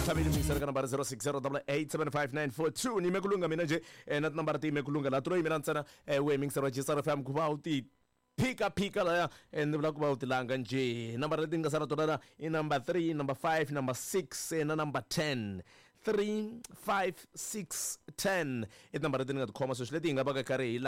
Family mixer ka number 0608875942 ni mekulunga mina nje nat number ti mekulunga la tro mina ntsana we mixer register FM kuba uti phika la and la kuba utilanga nje number leti nga sala tona i number 3 number 5 number 6 na number 10 3 5 6 10 it number leti nga khoma so leti nga ba ka kare